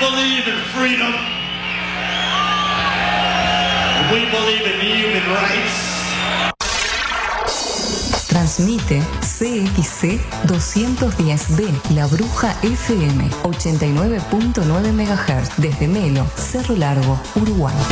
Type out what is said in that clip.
believe in freedom. We believe in human rights. Transmite CXC 210B, La Bruja FM, 89.9 MHz, desde Melo, Cerro Largo, Uruguay.